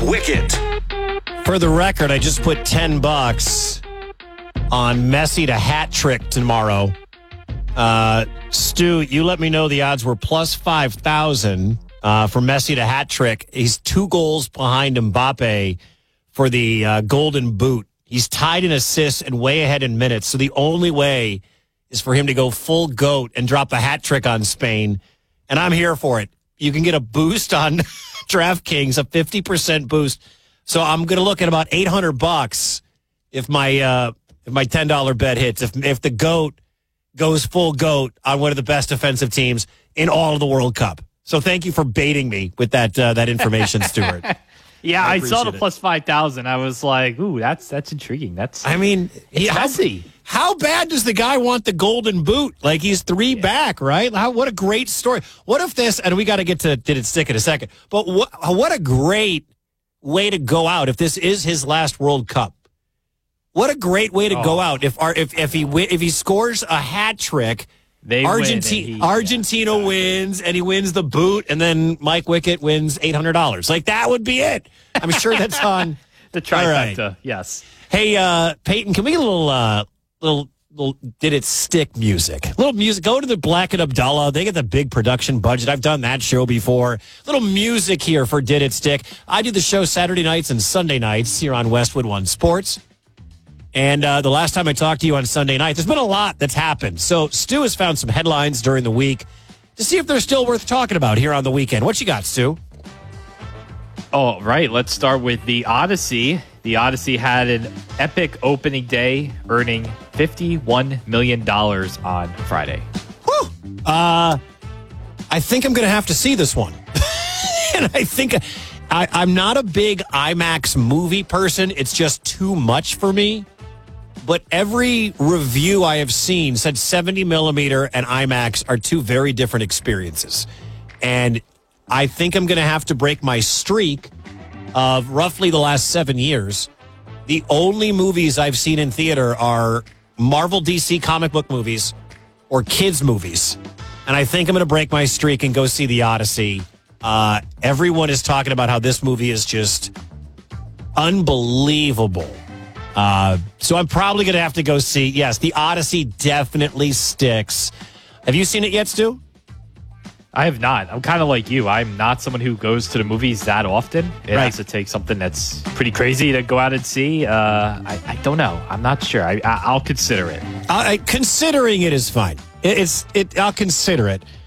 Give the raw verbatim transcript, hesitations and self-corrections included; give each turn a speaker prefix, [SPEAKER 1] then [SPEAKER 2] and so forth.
[SPEAKER 1] Wicket.
[SPEAKER 2] For the record, I just put ten bucks on Messi to hat trick tomorrow. Uh, Stu, you let me know the odds were plus five thousand uh, for Messi to hat trick. He's two goals behind Mbappe for the uh, golden boot. He's tied in assists and way ahead in minutes. So the only way is for him to go full goat and drop a hat trick on Spain. And I'm here for it. You can get a boost on DraftKings, a fifty percent boost. So I'm going to look at about eight hundred bucks if my uh, if my ten dollar bet hits. If if the GOAT goes full GOAT on one of the best defensive teams in all of the World Cup. So thank you for baiting me with that uh, that information, Stuart.
[SPEAKER 3] Yeah, I, I saw the
[SPEAKER 2] it.
[SPEAKER 3] plus five thousand. I was like, ooh, that's that's intriguing. That's
[SPEAKER 2] I mean,
[SPEAKER 3] it's
[SPEAKER 2] how,
[SPEAKER 3] messy.
[SPEAKER 2] How bad does the guy want the golden boot? Like he's three yeah. back, right? How, what a great story. What if this, and we got to get to did it stick in a second, but what, what a great way to go out if this is his last World Cup. What a great way to oh. go out if our, if if he if he scores a hat trick.
[SPEAKER 3] They
[SPEAKER 2] Argentina,
[SPEAKER 3] win he,
[SPEAKER 2] Argentina yeah, exactly. wins, and he wins the boot, and then Mike Wicket wins eight hundred dollars. Like, that would be it. I'm sure that's on.
[SPEAKER 3] The trifecta,
[SPEAKER 2] right.
[SPEAKER 3] yes.
[SPEAKER 2] Hey, uh, Peyton, can we get a little, uh, little, little Did It Stick music? Little music. Go to the Black and Abdullah. They get the big production budget. I've done that show before. Little music here for Did It Stick. I do the show Saturday nights and Sunday nights here on Westwood One Sports. And uh, the last time I talked to you on Sunday night, there's been a lot that's happened. So Stu has found some headlines during the week to see if they're still worth talking about here on the weekend. What you got, Stu?
[SPEAKER 3] Oh, right. Let's start with the Odyssey. The Odyssey had an epic opening day, earning fifty-one million dollars on Friday.
[SPEAKER 2] Whew. Uh, I think I'm going to have to see this one. And I think I, I'm not a big IMAX movie person. It's just too much for me. But every review I have seen said seventy millimeter and IMAX are two very different experiences. And I think I'm going to have to break my streak of roughly the last seven years. The only movies I've seen in theater are Marvel D C comic book movies or kids movies. And I think I'm going to break my streak and go see The Odyssey. Uh, everyone is talking about how this movie is just unbelievable. Uh, so I'm probably going to have to go see. Yes, The Odyssey definitely sticks. Have you seen it yet, Stu?
[SPEAKER 3] I have not. I'm kind of like you. I'm not someone who goes to the movies that often. It
[SPEAKER 2] right.
[SPEAKER 3] has to take something that's pretty crazy to go out and see. Uh, I, I don't know. I'm not sure. I, I, I'll consider it.
[SPEAKER 2] Uh, considering it is fine. It, it's it. I'll consider it.